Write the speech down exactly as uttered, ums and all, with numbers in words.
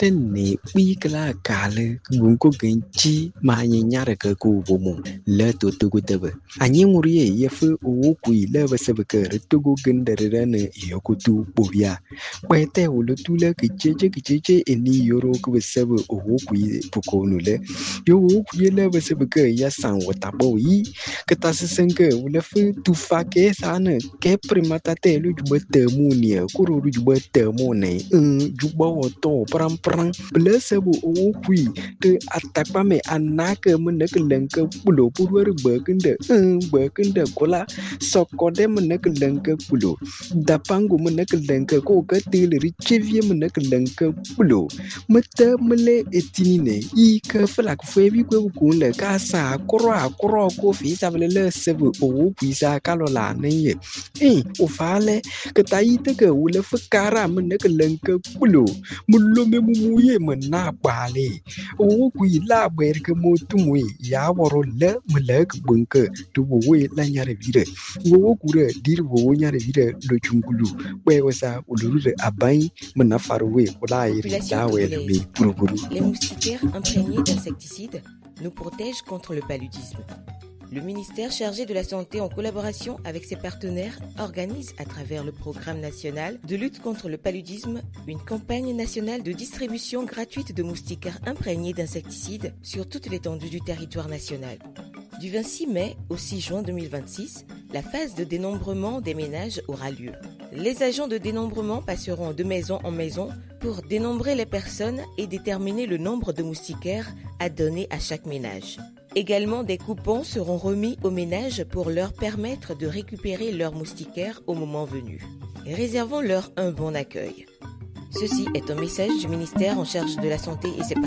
ne wikla kale gunko genchi ma nyanyara ka ku bomo le to to gudebe anyi nguriye yefu o ku ile basebe ka retugo gendere ne yokutu bobia kwete ulutule kicheche kicheche eni yoro ku basebe o ku pukonu le yo ku ile basebe ka ya san watabo yi katasenke ulefu tufake sana ke primata te lu jubete munia kuru jubete mone juba to pram pram blesebo o kui te atakpa me anake meneke lenke pulo purwer bekende bekende kola sokode meneke lenke pulo dapangu meneke lenke ko katil richevie meneke lenke pulo mete mele etinine i ke flak febi ko ku le kasa kro akro ko fi savele sebo o kui sa kalola ne eh o fale ke taite ke ule fakara meneke lenke pulo mulo me mumuye mena bale o kui la berke motumwe ya woro le melek bunke to we la nyare vire wo kure dir wo nyare vire lo chungulu we wasa uluru abai mena farwe wala iri da we le purupuru. Les moustiquaires imprégnés d'insecticides nous protègent contre le paludisme. Le ministère chargé de la Santé, en collaboration avec ses partenaires, organise à travers le programme national de lutte contre le paludisme une campagne nationale de distribution gratuite de moustiquaires imprégnés d'insecticides sur toute l'étendue du territoire national. Du vingt-six mai au six juin deux mille vingt-six, la phase de dénombrement des ménages aura lieu. Les agents de dénombrement passeront de maison en maison pour dénombrer les personnes et déterminer le nombre de moustiquaires à donner à chaque ménage. Également, des coupons seront remis aux ménages pour leur permettre de récupérer leurs moustiquaires au moment venu. Réservons-leur un bon accueil. Ceci est un message du ministère en charge de la Santé et ses